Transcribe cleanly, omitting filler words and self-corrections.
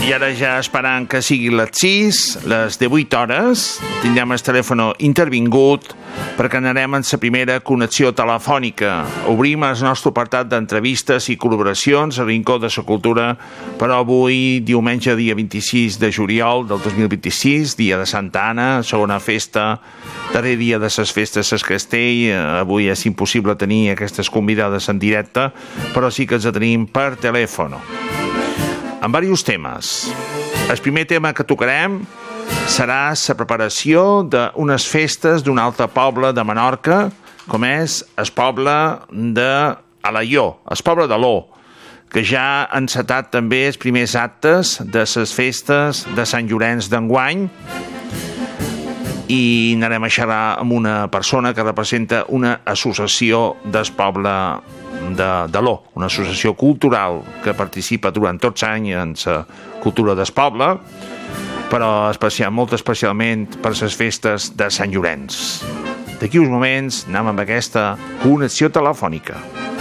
I ara ja esperant que sigui les 6, les 18 hores, tindrem el telèfon intervingut perquè anarem en la primera connexió telefònica. Obrim el nostre apartat d'entrevistes i col·laboracions a Rincó de la Cultura, però avui, diumenge, dia 26 de juliol del 2026, dia de Santa Anna, segona festa, darrer dia de les festes a Castell. Avui és impossible tenir aquestes convidades en directe, però sí que els tenim per telèfon. En diversos temes. El primer tema que tocarem serà la preparació d'unes festes d'un altre poble de Menorca, com és el poble d'Alaior, el poble d'Aló, que ja ha encetat també els primers actes de les festes de Sant Llorenç d'enguany, i anarem a xerrar amb una persona que representa una associació del poble d'Aló, una associació cultural que participa durant tots els anys en la cultura del poble, però molt especialment per les festes de Sant Llorenç. D'aquí uns moments anem amb aquesta connexió telefònica.